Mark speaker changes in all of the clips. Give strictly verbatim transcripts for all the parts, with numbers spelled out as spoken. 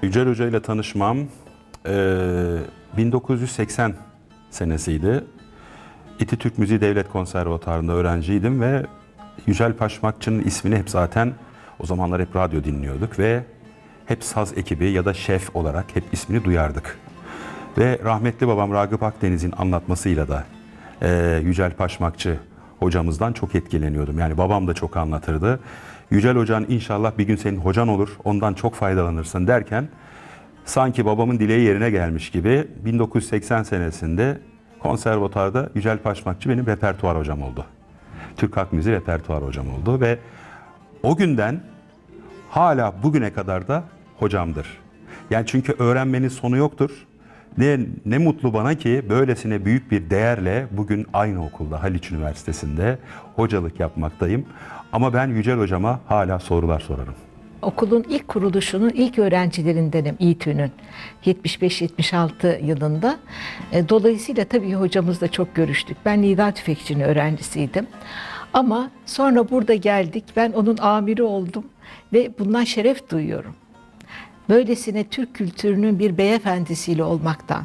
Speaker 1: Yücel Hoca ile tanışmam e, bin dokuz yüz seksen senesiydi. İTÜ Türk Müziği Devlet Konservatuvarı'nda öğrenciydim ve Yücel Paşmakçı'nın ismini hep zaten o zamanlar hep radyo dinliyorduk ve hep saz ekibi ya da şef olarak hep ismini duyardık. Ve rahmetli babam Ragıp Akdeniz'in anlatmasıyla da e, Yücel Paşmakçı hocamızdan çok etkileniyordum. Yani babam da çok anlatırdı. Yücel Hocan inşallah bir gün senin hocan olur, ondan çok faydalanırsın derken sanki babamın dileği yerine gelmiş gibi bin dokuz yüz seksen senesinde konservatuarda Yücel Paşmakçı benim repertuar hocam oldu. Türk Halk Müziği repertuar hocam oldu ve o günden hala bugüne kadar da hocamdır. Yani çünkü öğrenmenin sonu yoktur. Ne, ne mutlu bana ki böylesine büyük bir değerle bugün aynı okulda Haliç Üniversitesi'nde hocalık yapmaktayım. Ama ben Yücel Hocama hala sorular sorarım.
Speaker 2: Okulun ilk kuruluşunun ilk öğrencilerindenim İTÜ'nün yetmiş beş yetmiş altı yılında. Dolayısıyla tabii hocamızla çok görüştük. Ben Nida Tüfekçi'nin öğrencisiydim. Ama sonra burada geldik. Ben onun amiri oldum ve bundan şeref duyuyorum. Böylesine Türk kültürünün bir beyefendisiyle olmaktan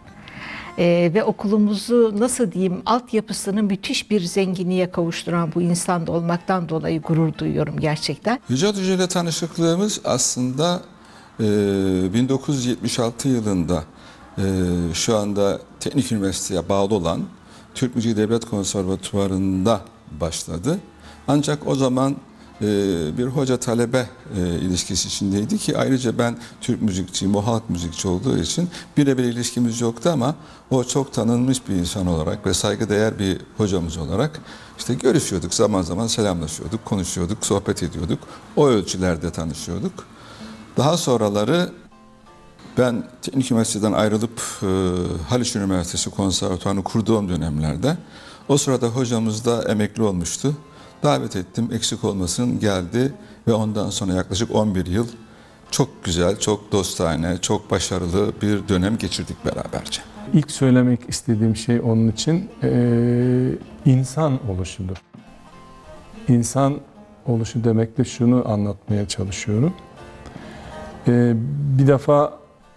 Speaker 2: ee, ve okulumuzu nasıl diyeyim altyapısını müthiş bir zenginliğe kavuşturan bu insanda olmaktan dolayı gurur duyuyorum gerçekten.
Speaker 3: Yücel Hoca ile tanışıklığımız aslında e, bin dokuz yüz yetmiş altı yılında e, şu anda Teknik Üniversitesi'ye bağlı olan Türk Müziği Devlet Konservatuvarı'nda başladı. Ancak o zaman bir hoca talebe ilişkisi içindeydi ki ayrıca ben Türk müzikçiyim, o halk müzikçi olduğu için birebir ilişkimiz yoktu ama o çok tanınmış bir insan olarak ve saygıdeğer bir hocamız olarak işte görüşüyorduk, zaman zaman selamlaşıyorduk, konuşuyorduk, sohbet ediyorduk. O ölçülerde tanışıyorduk. Daha sonraları ben Teknik Üniversitesi'den ayrılıp Haliç Üniversitesi Konservatuvarı'nı kurduğum dönemlerde o sırada hocamız da emekli olmuştu. Davet ettim, eksik olmasın, geldi ve ondan sonra yaklaşık on bir yıl çok güzel, çok dostane, çok başarılı bir dönem geçirdik beraberce.
Speaker 4: İlk söylemek istediğim şey onun için e, insan oluşudur. İnsan oluşu demekle şunu anlatmaya çalışıyorum. E, bir defa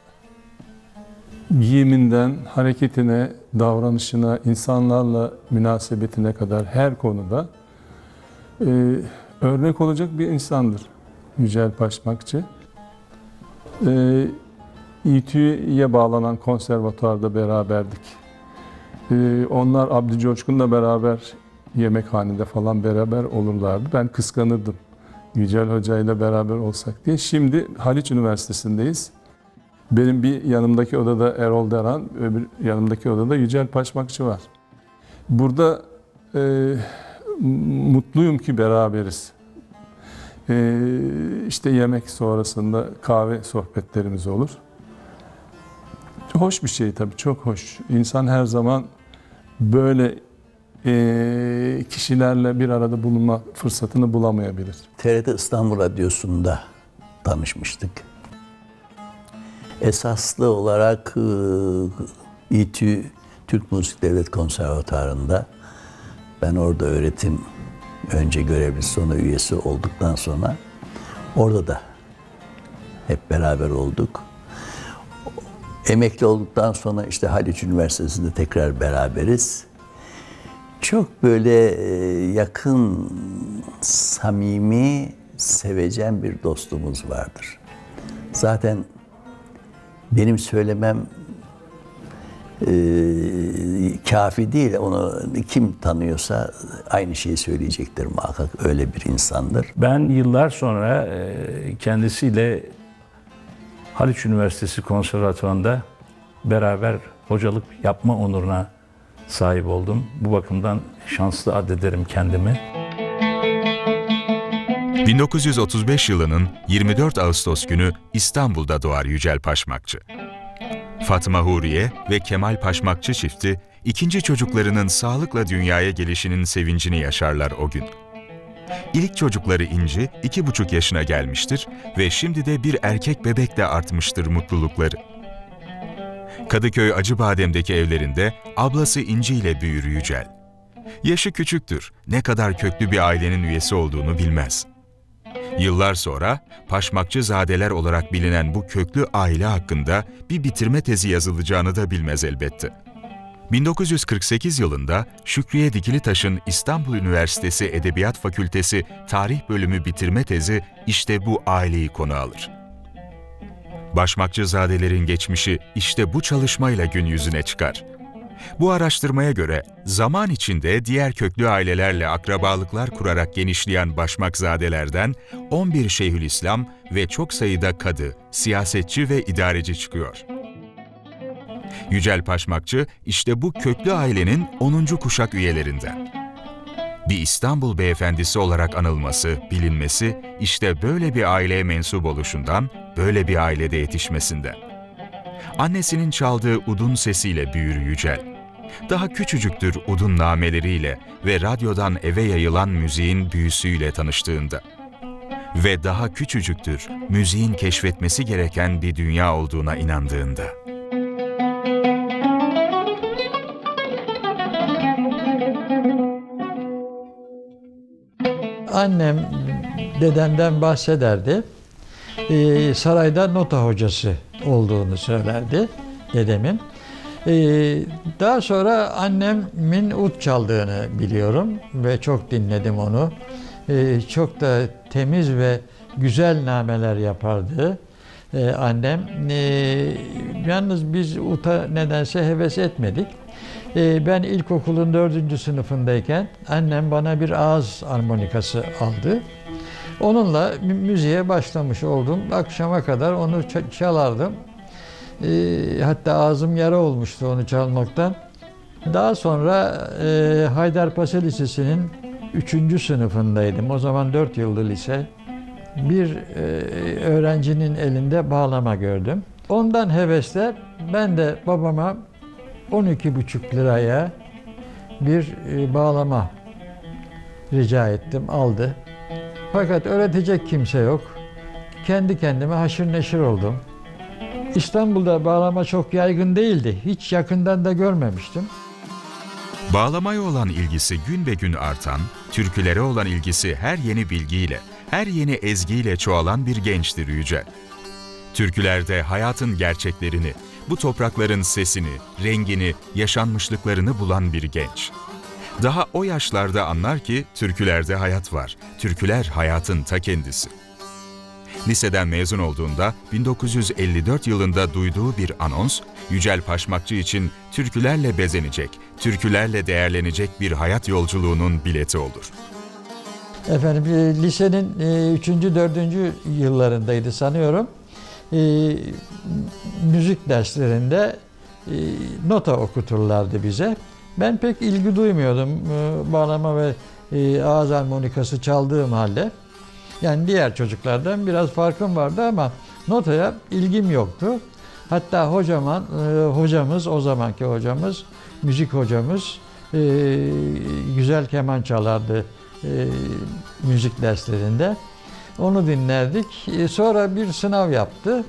Speaker 4: giyiminden, hareketine, davranışına, insanlarla münasebetine kadar her konuda Ee, örnek olacak bir insandır Yücel Paşmakçı. Ee, İTÜ'ye bağlanan konservatuvarda beraberdik. Ee, onlar Abdü Coşkun'la beraber yemekhanede falan beraber olurlardı. Ben kıskanırdım Yücel Hoca ile beraber olsak diye. Şimdi Haliç Üniversitesi'ndeyiz. Benim bir yanımdaki odada Erol Deran, öbür yanımdaki odada Yücel Paşmakçı var. Burada e, mutluyum ki beraberiz. Ee, işte yemek sonrasında kahve sohbetlerimiz olur. Hoş bir şey tabii, çok hoş. İnsan her zaman böyle e, kişilerle bir arada bulunma fırsatını bulamayabilir.
Speaker 5: T R T İstanbul Radyosu'nda tanışmıştık. Esaslı olarak e, İTÜ Türk Müzik Devlet Konservatuvarı'nda ben orada öğretim önce görevlisi sonra üyesi olduktan sonra orada da hep beraber olduk. Emekli olduktan sonra işte Haliç Üniversitesi'nde tekrar beraberiz. Çok böyle yakın, samimi, sevecen bir dostluğumuz vardır. Zaten benim söylemem Ee, kafi değil. Onu kim tanıyorsa aynı şeyi söyleyecektir muhakkak. Öyle bir insandır.
Speaker 6: Ben yıllar sonra e, kendisiyle Haliç Üniversitesi Konservatuvarı'nda beraber hocalık yapma onuruna sahip oldum. Bu bakımdan şanslı addederim kendimi.
Speaker 7: bin dokuz yüz otuz beş yılının yirmi dört Ağustos günü İstanbul'da doğar Yücel Paşmakçı. Fatma Huriye ve Kemal Paşmakçı çifti, ikinci çocuklarının sağlıkla dünyaya gelişinin sevincini yaşarlar o gün. İlk çocukları İnci, iki buçuk yaşına gelmiştir ve şimdi de bir erkek bebekle artmıştır mutlulukları. Kadıköy Acıbadem'deki evlerinde ablası İnci ile büyür Yücel. Yaşı küçüktür, ne kadar köklü bir ailenin üyesi olduğunu bilmez. Yıllar sonra Paşmakçızadeler olarak bilinen bu köklü aile hakkında bir bitirme tezi yazılacağını da bilmez elbette. bin dokuz yüz kırk sekiz yılında Şükriye Dikilitaş'ın İstanbul Üniversitesi Edebiyat Fakültesi Tarih Bölümü bitirme tezi işte bu aileyi konu alır. Başmakçızadelerin geçmişi işte bu çalışmayla gün yüzüne çıkar. Bu araştırmaya göre zaman içinde diğer köklü ailelerle akrabalıklar kurarak genişleyen Başmakzadelerden on bir Şeyhülislam ve çok sayıda kadı, siyasetçi ve idareci çıkıyor. Yücel Paşmakçı işte bu köklü ailenin onuncu kuşak üyelerinden. Bir İstanbul beyefendisi olarak anılması, bilinmesi işte böyle bir aileye mensup oluşundan, böyle bir ailede yetişmesinden. Annesinin çaldığı udun sesiyle büyür Yücel. Daha küçücüktür udun nameleriyle ve radyodan eve yayılan müziğin büyüsüyle tanıştığında. Ve daha küçücüktür müziğin keşfetmesi gereken bir dünya olduğuna inandığında.
Speaker 8: Annem dedemden bahsederdi. Ee, sarayda nota hocası olduğunu söylerdi dedemin. Ee, daha sonra annemin ut çaldığını biliyorum ve çok dinledim onu. Ee, çok da temiz ve güzel nameler yapardı ee, annem. Ee, yalnız biz uta nedense heves etmedik. Ee, ben ilkokulun dördüncü sınıfındayken annem bana bir ağız armonikası aldı. Onunla müziğe başlamış oldum. Akşama kadar onu çalardım. E, hatta ağzım yara olmuştu onu çalmaktan. Daha sonra e, Haydarpaşa Lisesi'nin üçüncü sınıfındaydım. O zaman dört yıllı lise. Bir e, öğrencinin elinde bağlama gördüm. Ondan hevesler ben de babama on iki buçuk liraya bir e, bağlama rica ettim. Aldı. Fakat öğretecek kimse yok. Kendi kendime haşır neşir oldum. İstanbul'da bağlama çok yaygın değildi. Hiç yakından da görmemiştim.
Speaker 7: Bağlamaya olan ilgisi gün be gün artan, türkülere olan ilgisi her yeni bilgiyle, her yeni ezgiyle çoğalan bir gençtir Yücel. Türkülerde hayatın gerçeklerini, bu toprakların sesini, rengini, yaşanmışlıklarını bulan bir genç. Daha o yaşlarda anlar ki türkülerde hayat var, türküler hayatın ta kendisi. Liseden mezun olduğunda bin dokuz yüz elli dört yılında duyduğu bir anons, Yücel Paşmakçı için türkülerle bezenecek, türkülerle değerlenecek bir hayat yolculuğunun bileti olur.
Speaker 8: Efendim lisenin üçüncü dördüncü yıllarındaydı sanıyorum. E, müzik derslerinde e, nota okuturlardı bize. Ben pek ilgi duymuyordum e, bağlama ve e, ağız armonikası çaldığım halde. Yani diğer çocuklardan biraz farkım vardı ama notaya ilgim yoktu. Hatta hocaman, e, hocamız, o zamanki hocamız, müzik hocamız e, güzel keman çalardı e, müzik derslerinde. Onu dinlerdik. E, sonra bir sınav yaptı.